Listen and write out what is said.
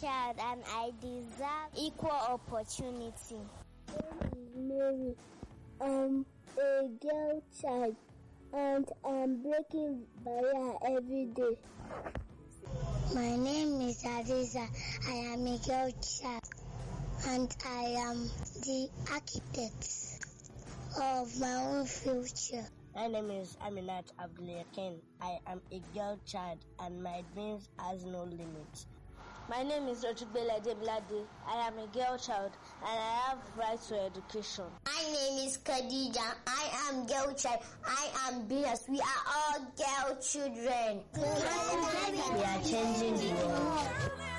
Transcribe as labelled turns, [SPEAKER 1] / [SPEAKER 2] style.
[SPEAKER 1] child and I deserve equal opportunity.
[SPEAKER 2] Mary, I'm a girl child and I'm breaking barrier every day.
[SPEAKER 3] My name is Adiza. I am a girl child and I am the architect of my own future.
[SPEAKER 4] My name is Aminat Abdul-Yakin. I am a girl child and my dreams has no limit.
[SPEAKER 5] My name is Ojugbele Deblade. I am a girl child and I have right to education.
[SPEAKER 6] My name is Khadija. I am girl child. I am Bias. We are all girl children.
[SPEAKER 4] We are changing the world.